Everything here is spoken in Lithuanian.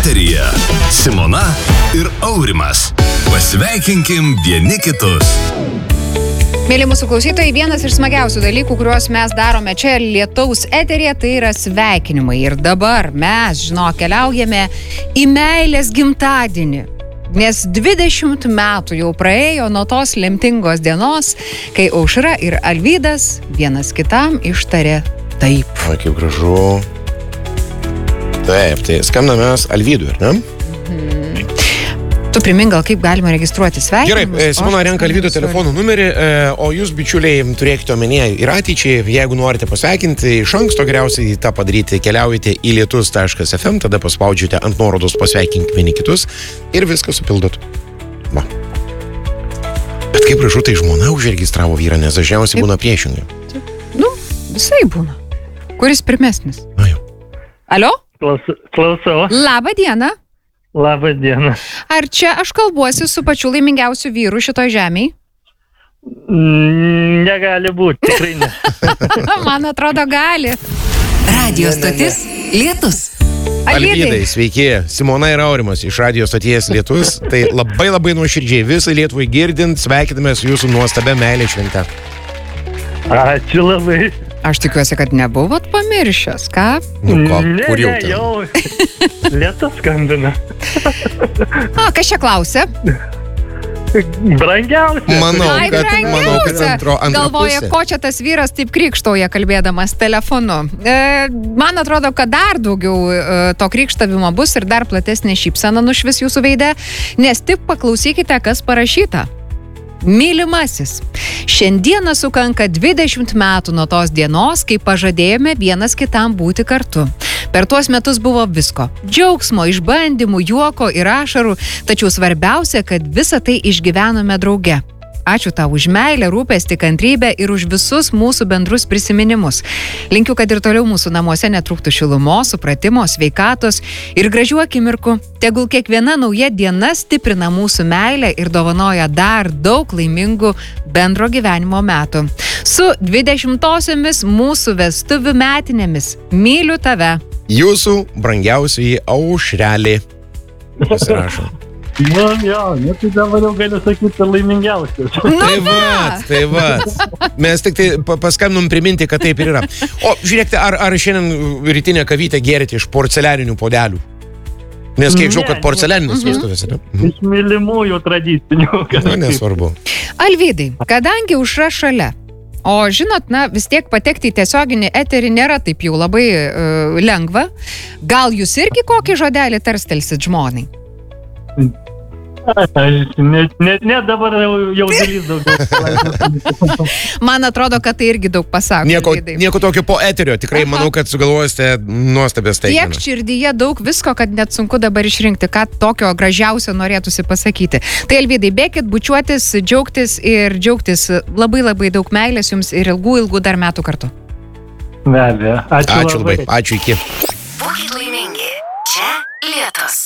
Eteryje Simona ir Aurimas. Pasveikinkim vieni kitus. Mėly mūsų klausytojai, vienas iš smagiausių dalykų, kuriuos mes darome čia Lietaus eteryje, tai yra sveikinimai. Ir dabar mes, keliaujame į meilės gimtadienį. Nes 20 metų jau praėjo nuo tos lemtingos dienos, kai Aušra ir Alvydas vienas kitam ištarė taip. O, kaip gražu. Taip, tai skambinamės Alvydui, ar ne? Tu primink, gal kaip galima registruoti sveikinimus? Gerai, Simona renka Alvydo telefonų numerį, o jūs, bičiuliai, turėkite omenyje ir ateičiai, jeigu norite pasveikinti, iš anksto geriausiai tą padaryti, keliaujate į lietus.fm, tada paspaudžiate ant nuorodos pasveikink vieni kitus ir viską supildot. Va. Bet kaip gražu, tai žmona užregistravo vyrą, nes dažniausiai būna priešingai. Visai būna. Kuris pirmesnis? Na jau. Alio? Klausau. Labą dieną. Labą dieną. Ar čia aš kalbuosi su pačiu laimingiausiu vyru šitoj žemėj? Negali būti, tikrai ne. Man atrodo, gali. Radio stotis Lietus. Alvydai, sveiki. Simona ir Aurimas iš radio stoties Lietus. Tai labai nuoširdžiai visai Lietuvai girdint, sveikiname su jūsų nuostabia meilės švente. Ačiū labai. Aš tikiuosi, kad nebuvot pamiršęs, ką? Kur jau ten? Jau Lietus skambina. Kas čia klausia? Brangiausia. Manau, kad antra Galvoja, pusė. ko čia tas vyras taip krykštauja kalbėdamas telefonu. Man atrodo, kad dar daugiau to krykštavimo bus ir dar platesnė šypsena nušvis jūsų veide, nes tik paklausykite, kas parašyta. Mylimasis, šiandieną sukanka 20 metų nuo tos dienos, kai pažadėjome vienas kitam būti kartu. Per tuos metus buvo visko. Džiaugsmo, išbandymų, juoko ir ašarų, tačiau svarbiausia, kad visą tai išgyvenome drauge. Ačiū tau už meilę, rūpestį, kantrybę ir už visus mūsų bendrus prisiminimus. Linkiu, kad ir toliau mūsų namuose netrūktų šilumos, supratimo, sveikatos ir gražių akimirkų. Tegul kiekviena nauja diena stiprina mūsų meilę ir dovanoja dar daug laimingų bendro gyvenimo metų. Su 20-osiomis mūsų vestuvių metinėmis. Myliu tave. Jūsų brangiausiai Aušrelė. Pasirašau. Tai dabar jau galiu sakyti laimingiausias. Tai va. Mes tik tai paskambinom priminti, kad taip ir yra. O žiūrėkite, ar šiandien rytinę kavytę gėrite iš porcelianinių podelių? Nes kiek žinau, kad porcelianinės vestuvės, ne? Iš mylimųjų tradicinių. Nesvarbu. Alvydai, kadangi Aušra šalia, o žinot, vis tiek patekti į tiesioginį eterį nėra taip jau labai lengva, gal jūs irgi kokį žodelį tarstelsit žmonai? Ne dabar jau dalys daugiau. Man atrodo, kad tai irgi daug pasako. Nieko tokio po eterio. Tikrai manau, kad sugalvosite nuostabės staigmeną. Tiek širdyje daug visko, kad net sunku dabar išrinkti, ką tokio gražiausio norėtųsi pasakyti. Tai Alvydai, bėkit, bučiuotis, džiaugtis ir džiaugtis. Labai daug meilės jums ir ilgų dar metų kartu. Be abejo. Ačiū labai. Ačiū, iki. Būkit laimingi. Čia Lietus.